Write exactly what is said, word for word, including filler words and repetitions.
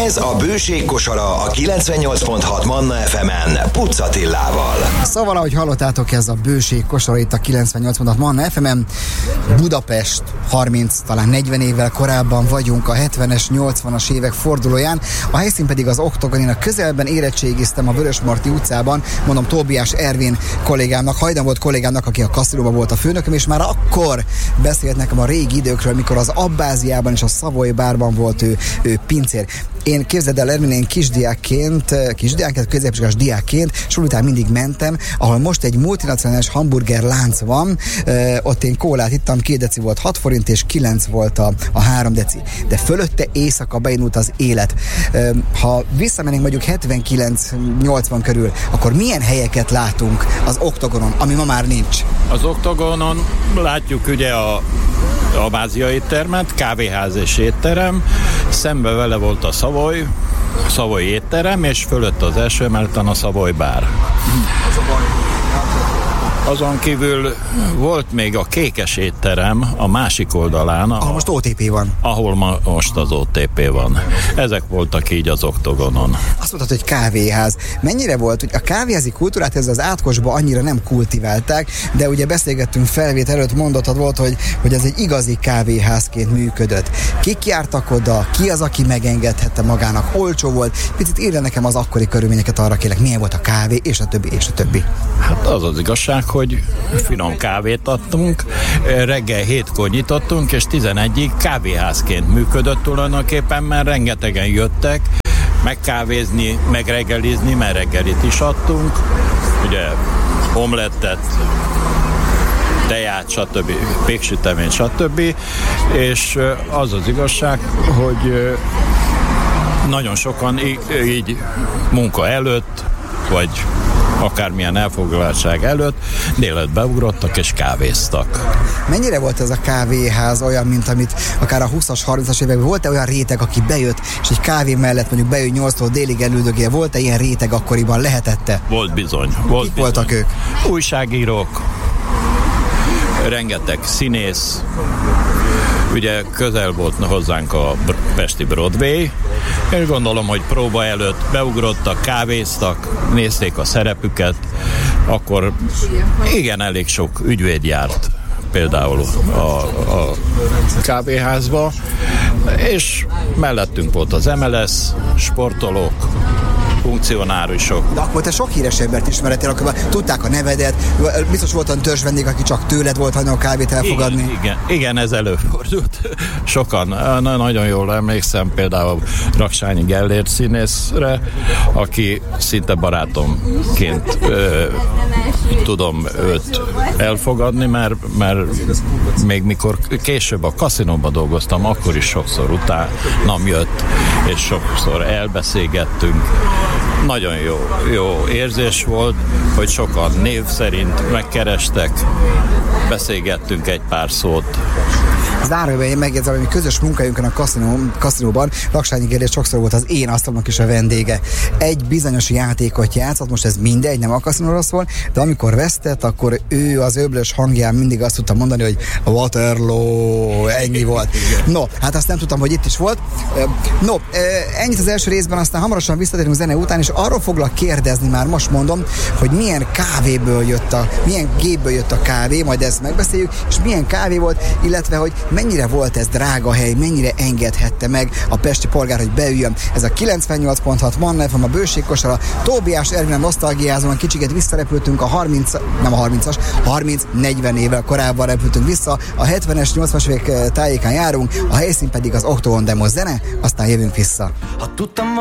Ez a Bőség kosara a kilencvennyolc pont hat Manna ef emen Puc Attilával. Szóval, ahogy hallottátok, ez a Bőség kosara itt a kilencvennyolc pont hat Manna ef emen. Budapest harminc, talán negyven évvel korábban vagyunk, a hetvenes, nyolcvanas évek fordulóján. A helyszín pedig az Oktogon. Én a közelben érettségiztem a Vörösmarty utcában, mondom Tóbiás Ervin kollégámnak, hajdan volt kollégámnak, aki a kaszinóban volt a főnököm, és már akkor beszélt nekem a régi időkről, mikor az Abbáziában és a Savoy bárban volt ő, ő pincér. Én képzeld el, Ervin, én kisdiákként, kisdiákként, középiskolás diákként sul után mindig mentem, ahol most egy multinacionális hamburger lánc van, ö, ott én kólát ittam, két deci volt hat forint, és kilenc volt a, a három deci. De fölötte éjszaka beindult az élet. Ö, ha visszamennénk mondjuk hetvenkilenc nyolcvan körül, akkor milyen helyeket látunk az Oktogonon, ami ma már nincs? Az Oktogonon látjuk ugye a Abbázia éttermet, kávéház és étterem, szembe vele volt a Savoy, Savoy étterem, és fölött az első emeleten a Savoy bár. Azon kívül volt még a Kékes étterem a másik oldalán. Ahol most o té pé van. Ahol ma, most az o té pé van. Ezek voltak így az Oktogonon. Azt mondtad, hogy kávéház. Mennyire volt, hogy a kávéházi kultúrát ez az átkosba annyira nem kultiválták, de ugye beszélgettünk felvét előtt, mondottad volt, hogy, hogy ez egy igazi kávéházként működött. Kik jártak oda? Ki az, aki megengedhette magának? Olcsó volt? Picit írja nekem az akkori körülményeket, arra kérlek, milyen volt a kávé, és a többi, és a többi. Hát az az igazság, hogy finom kávét adtunk, reggel hétkor nyitottunk, és tizenegyig kávéházként működött tulajdonképpen, mert rengetegen jöttek megkávézni, megreggelizni, mert reggelit is adtunk, ugye omlettet, teját, stb., péksüteményt, stb. És az az igazság, hogy nagyon sokan így, így munka előtt, vagy akármilyen elfoglaltság előtt délelőtt beugrottak és kávéztak. Mennyire volt ez a kávéház olyan, mint amit akár a húszas, harmincas években volt-e olyan réteg, aki bejött, és egy kávé mellett mondjuk bejön nyolctól délig elüldögél, volt-e ilyen réteg akkoriban, lehetette? Volt bizony. Volt Kik bizony. voltak ők? Újságírók, rengeteg színész, ugye közel volt hozzánk a pesti Broadway, és gondolom, hogy próba előtt beugrottak, kávéztak, nézték a szerepüket, akkor igen, elég sok ügyvéd járt például a, a kávéházba, és mellettünk volt az em el es, sportolók, funkcionárusok. De akkor te sok híres embert ismerettél, akkor tudták a nevedet, biztos volt olyan törzs vendég, aki csak tőled volt hajlandó kávét elfogadni. Igen, igen, igen, ez előfordult. Sokan, na, nagyon jól emlékszem például Raksányi Gellért színészre, aki szinte barátomként ö, tudom őt elfogadni, mert, mert még mikor később a kaszinóban dolgoztam, akkor is sokszor utánam jött, és sokszor elbeszélgettünk. Nagyon jó, jó érzés volt, hogy sokan név szerint megkerestek, beszélgettünk egy pár szót. Zárójelben én megjegyzem, hogy közös munkájunkon a kaszinó, kaszinóban Raksányi Gellért sokszor volt az én asztalomnak is a vendége. Egy bizonyos játékot játszott, most ez mindegy, nem a kaszinóról szól, de amikor vesztett, akkor ő az öblös hangján mindig azt tudta mondani, hogy Waterloo, ennyi volt. No, hát azt nem tudtam, hogy itt is volt. No, ennyit az első részben, aztán hamarosan visszatérünk zene után, és arról foglak kérdezni, már most mondom, hogy milyen kávéből jött a, milyen gépből jött a kávé, majd ezt megbeszéljük, és milyen kávé volt, illetve, hogy mennyire volt ez drága hely, mennyire engedhette meg a pesti polgár, hogy beüljön. Ez a kilencvennyolc pont hat Manna ef em, a Bőség kosara. Tóbiás Ervin nosztalgiázóan kicsiket visszarepültünk a harminc, nem a harmincas, harminc-negyven évvel korábban repültünk vissza. A hetvenes, nyolcvanas évek tájékán járunk, a helyszín pedig az Oktogon, de most zene, aztán jövünk vissza. Ha tudtam